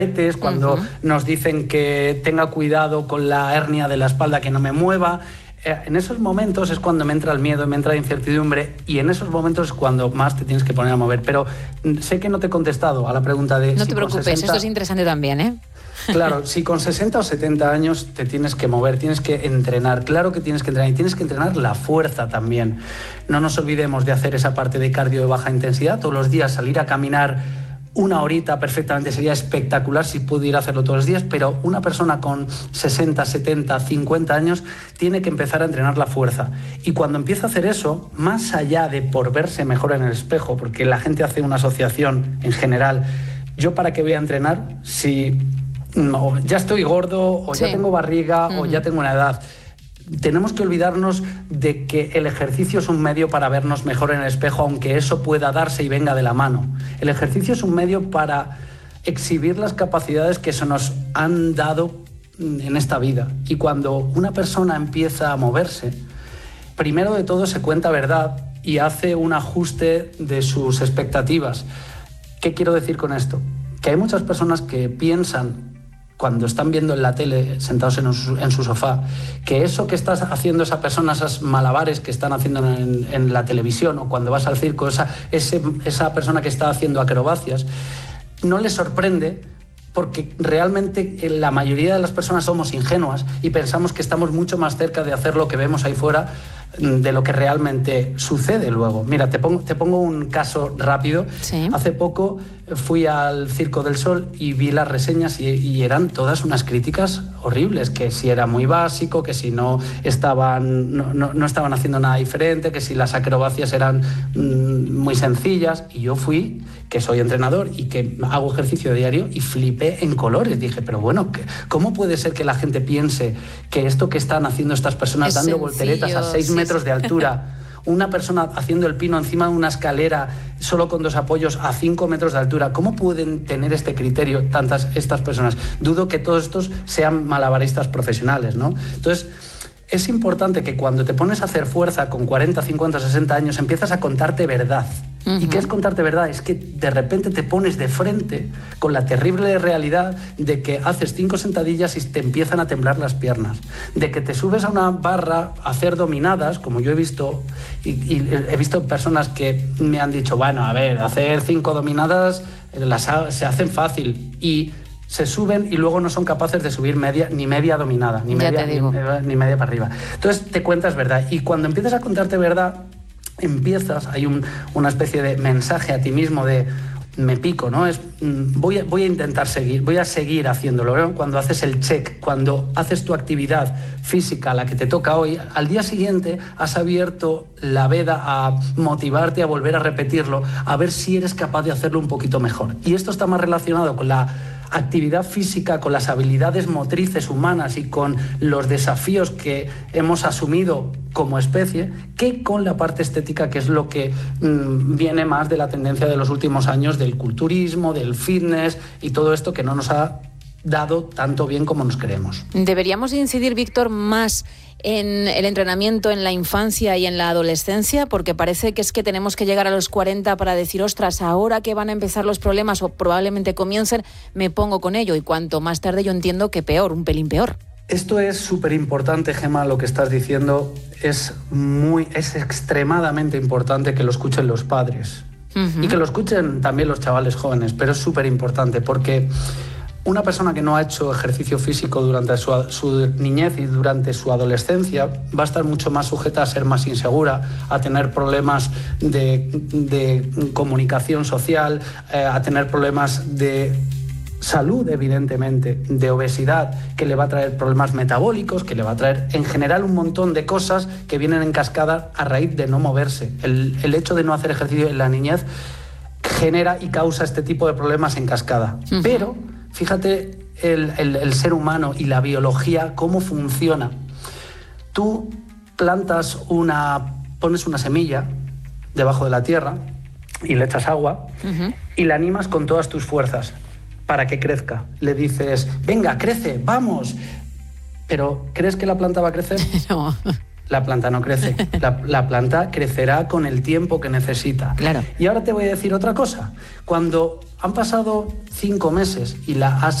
cuando nos dicen que tenga cuidado con la hernia de la espalda, que no me mueva. En esos momentos es cuando me entra el miedo, me entra la incertidumbre, y en esos momentos es cuando más te tienes que poner a mover. Pero sé que no te he contestado a la pregunta de... No te preocupes, 60... esto es interesante también, ¿eh? Claro, si con 60 o 70 años te tienes que mover, tienes que entrenar, claro que tienes que entrenar, y tienes que entrenar la fuerza también. No nos olvidemos de hacer esa parte de cardio de baja intensidad, todos los días salir a caminar 1 horita perfectamente sería espectacular si pudiera hacerlo todos los días, pero una persona con 60, 70, 50 años tiene que empezar a entrenar la fuerza. Y cuando empieza a hacer eso, más allá de por verse mejor en el espejo, porque la gente hace una asociación en general, ¿yo para qué voy a entrenar si no, ya estoy gordo o ya tengo barriga o ya tengo una edad? Tenemos que olvidarnos de que el ejercicio es un medio para vernos mejor en el espejo, aunque eso pueda darse y venga de la mano. El ejercicio es un medio para exhibir las capacidades que se nos han dado en esta vida. Y cuando una persona empieza a moverse, primero de todo se cuenta verdad y hace un ajuste de sus expectativas. ¿Qué quiero decir con esto? Que hay muchas personas que piensan, cuando están viendo en la tele, sentados en su sofá, que eso que está haciendo esa persona, esas malabares que están haciendo en la televisión, o cuando vas al circo, esa persona que está haciendo acrobacias, no les sorprende, porque realmente la mayoría de las personas somos ingenuas y pensamos que estamos mucho más cerca de hacer lo que vemos ahí fuera de lo que realmente sucede luego. Mira, te pongo un caso rápido. Sí. Hace poco fui al Circo del Sol y vi las reseñas y eran todas unas críticas horribles, que si era muy básico, que si no estaban haciendo nada diferente, que si las acrobacias eran muy sencillas. Y yo fui, que soy entrenador y que hago ejercicio diario, y flipé en colores. Dije, pero bueno, ¿cómo puede ser que la gente piense que esto que están haciendo estas personas es dando volteretas a 6 metros de altura, una persona haciendo el pino encima de una escalera solo con 2 apoyos a 5 metros de altura, cómo pueden tener este criterio estas personas? Dudo que todos estos sean malabaristas profesionales, ¿no? Entonces, es importante que cuando te pones a hacer fuerza con 40, 50, 60 años, empiezas a contarte verdad. ¿Y qué es contarte verdad? Es que de repente te pones de frente con la terrible realidad de que haces 5 sentadillas y te empiezan a temblar las piernas, de que te subes a una barra a hacer dominadas, como yo he visto, y he visto personas que me han dicho, bueno, a ver, hacer 5 dominadas se hacen fácil, y se suben y luego no son capaces de subir ni media dominada, ni media para arriba. Entonces te cuentas verdad, y cuando empiezas a contarte verdad, hay una especie de mensaje a ti mismo de me pico, ¿no? Voy a intentar seguir, voy a seguir haciéndolo, ¿no? Cuando haces el check, cuando haces tu actividad física, la que te toca hoy, al día siguiente has abierto la veda a motivarte a volver a repetirlo, a ver si eres capaz de hacerlo un poquito mejor. Y esto está más relacionado con la actividad física, con las habilidades motrices humanas y con los desafíos que hemos asumido como especie, que con la parte estética, que es lo que viene más de la tendencia de los últimos años del culturismo, del fitness y todo esto que no nos ha dado tanto bien como nos queremos. ¿Deberíamos incidir, Víctor, más en el entrenamiento en la infancia y en la adolescencia? Porque parece que es que tenemos que llegar a los 40 para decir, ostras, ahora que van a empezar los problemas o probablemente comiencen, me pongo con ello, y cuanto más tarde yo entiendo que peor, un pelín peor. Esto es súper importante, Gemma, lo que estás diciendo. Es extremadamente importante que lo escuchen los padres y que lo escuchen también los chavales jóvenes, pero es súper importante porque una persona que no ha hecho ejercicio físico durante su niñez y durante su adolescencia va a estar mucho más sujeta a ser más insegura, a tener problemas de comunicación social, a tener problemas de salud, evidentemente, de obesidad, que le va a traer problemas metabólicos, que le va a traer en general un montón de cosas que vienen en cascada a raíz de no moverse. El hecho de no hacer ejercicio en la niñez genera y causa este tipo de problemas en cascada. Pero fíjate el ser humano y la biología, cómo funciona. Tú pones una semilla debajo de la tierra y le echas agua y la animas con todas tus fuerzas para que crezca. Le dices, venga, crece, vamos. Pero, ¿crees que la planta va a crecer? No. La planta no crece. La planta crecerá con el tiempo que necesita. Claro. Y ahora te voy a decir otra cosa. Cuando han pasado 5 meses y la